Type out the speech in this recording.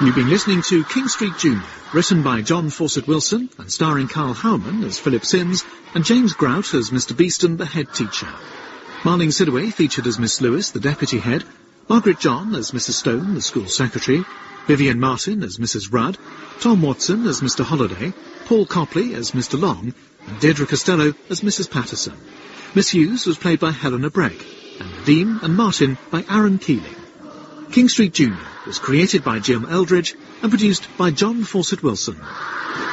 You've been listening to King Street Junior, written by John Fawcett Wilson and starring Carl Howman as Philip Sims and James Grout as Mr. Beeston, the head teacher. Marlene Sidaway featured as Miss Lewis, the deputy head, Margaret John as Mrs. Stone, the school secretary, Vivian Martin as Mrs. Rudd, Tom Watson as Mr. Holliday, Paul Copley as Mr. Long, and Deirdre Costello as Mrs. Patterson. Miss Hughes was played by Helena Bragg, and Nadeem and Martin by Aaron Keeling. King Street Junior was created by Jim Eldridge and produced by John Fawcett Wilson.